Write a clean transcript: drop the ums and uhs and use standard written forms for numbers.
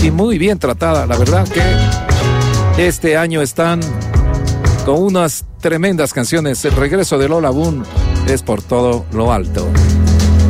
y muy bien tratada. La verdad que este año están con unas tremendas canciones. El regreso de Lola Bunn es por todo lo alto.